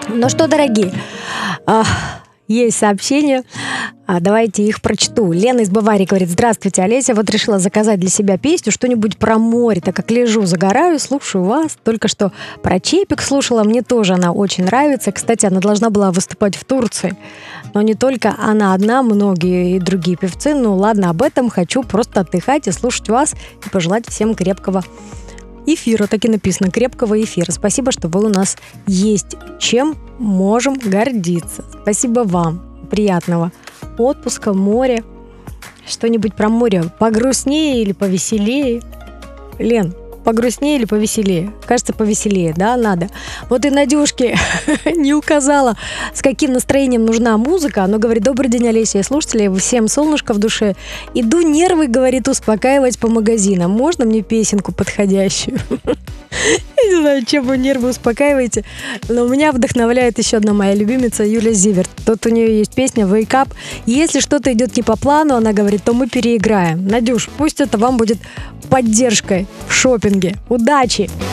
Ну что, дорогие, есть сообщения. Давайте их прочту. Лена из Баварии говорит: здравствуйте, Олеся. Вот решила заказать для себя песню, что-нибудь про море, так как лежу, загораю, слушаю вас. Только что про Чепик слушала, мне тоже она очень нравится. Кстати, она должна была выступать в Турции. Но не только она одна, многие и другие певцы. Ну ладно, об этом. Хочу просто отдыхать и слушать вас и пожелать всем крепкого эфира. Так и написано: крепкого эфира. Спасибо, что вы у нас есть. Чем можем гордиться. Спасибо вам. Приятного отпуска, море. Что-нибудь про море погрустнее или повеселее? Лен, погрустнее или повеселее? Кажется, повеселее, да, надо. Вот и Надюшке не указала, с каким настроением нужна музыка. Она говорит: добрый день, Олеся и слушатели, всем солнышко в душе. Иду нервы, говорит, успокаивать по магазинам. Можно мне песенку подходящую? Я не знаю, чем вы нервы успокаиваете, но меня вдохновляет еще одна моя любимица Юля Зиверт. Тут у нее есть песня «Wake Up». Если что-то идет не по плану, она говорит, то мы переиграем. Надюш, пусть это вам будет поддержкой в шопинге. Удачи!